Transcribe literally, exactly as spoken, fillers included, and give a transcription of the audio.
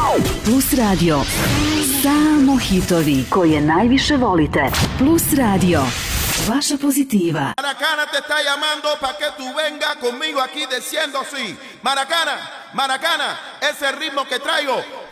Plus Radio. Samo hitovi koje najviše volite. Plus Radio. Vaša pozitiva. Maracana te está llamando para que tú vengas conmigo aquí diciendo sí. Maracana, Maracana, ese ritmo que traigo